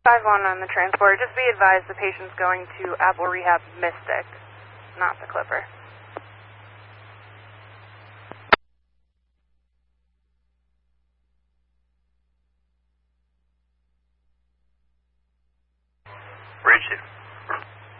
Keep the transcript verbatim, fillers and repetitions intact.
five one on the transport. Just be advised the patient's going to Apple Rehab Mystic, not the Clipper. Bridge two.